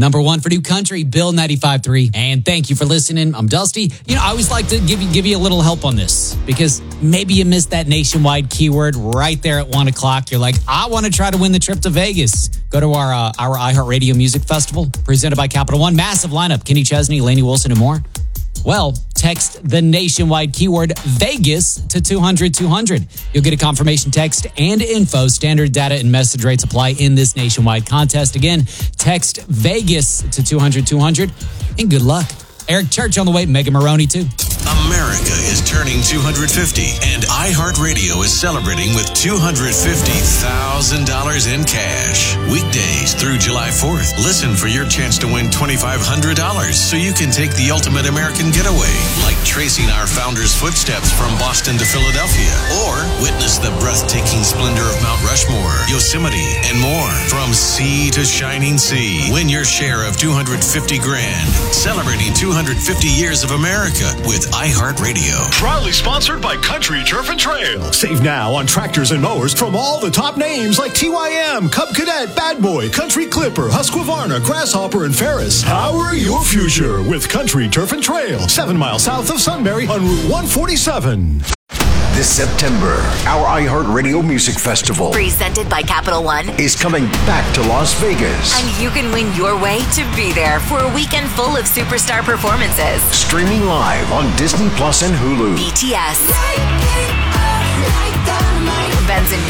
Number 1 for new country, Bill 95.3. And thank you for listening. I'm Dusty. I always like to give you a little help on this because maybe you missed that nationwide keyword right there at 1 o'clock. You're like, I want to try to win the trip to Vegas. Go to our iHeartRadio Music Festival presented by Capital One. Massive lineup. Kenny Chesney, Lainey Wilson, and more. Well, text the nationwide keyword Vegas to 200-200. You'll get a confirmation text and info. Standard data and message rates apply in this nationwide contest. Again, text Vegas to 200-200 and good luck. Eric Church on the way, Megan Maroney too. America is turning 250, and iHeartRadio is celebrating with $250,000 in cash. Weekdays through July 4th. Listen for your chance to win $2,500 so you can take the ultimate American getaway, like tracing our founder's footsteps from Boston to Philadelphia, or witness the breathtaking splendor of Mount Rushmore, Yosemite, and more. From sea to shining sea, win your share of $250,000. Celebrating 250 years of America with iHeartRadio. Proudly sponsored by Country Turf and Trail. Save now on tractors and mowers from all the top names like TYM, Cub Cadet, Bad Boy, Country Clipper, Husqvarna, Grasshopper, and Ferris. Power your future with Country Turf and Trail. 7 miles south of Sunbury on Route 147. This September, our iHeartRadio Music Festival, presented by Capital One, is coming back to Las Vegas. And you can win your way to be there for a weekend full of superstar performances. Streaming live on Disney Plus and Hulu. BTS, Benson